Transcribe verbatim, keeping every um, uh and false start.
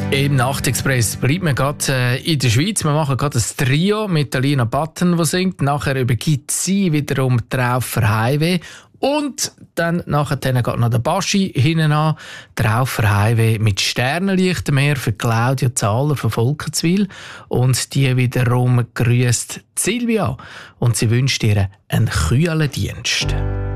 Im Nachtexpress bleibt man gerade äh, in der Schweiz. Wir machen gerade ein Trio mit Alina Button, die singt. Nachher übergibt sie wiederum Traufer Highway. Und dann nachher geht noch der Baschi hinten an. Traufer Highway mit Sternenlicht mehr für Claudia Zahler von Volkenswil. Und die wiederum grüßt Silvia. Und sie wünscht ihr einen kühlen Dienst.